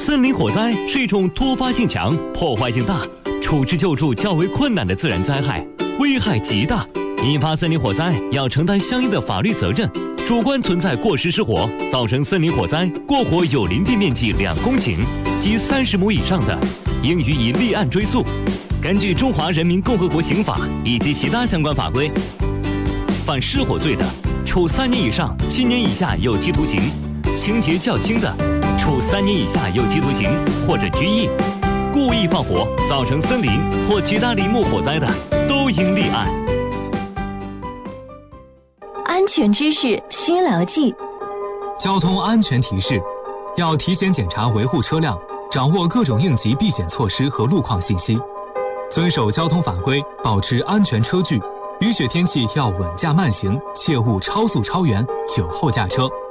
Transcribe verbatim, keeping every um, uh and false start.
森林火灾是一种突发性强、破坏性大、处置救助较为困难的自然灾害，危害极大。引发森林火灾要承担相应的法律责任。主观存在过失失火，造成森林火灾，过火有林地面积两公顷及三十亩以上的，应予以立案追诉。根据《中华人民共和国刑法》以及其他相关法规，犯失火罪的，处三年以上七年以下有期徒刑；情节较轻的，处三年以下有期徒刑或者拘役。故意放火造成森林或其他林木火灾的，都应立案。 安全知识需牢记。 交通安全提示：要提前检查维护车辆，掌握各种应急避险措施和路况信息，遵守交通法规，保持安全车距。雨雪天气要稳驾慢行，切勿超速超员、酒后驾车。